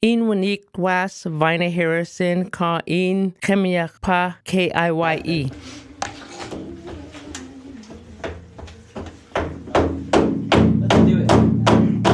In Wanique was Vina Harrison, call in Kemiak Pa, KIYE.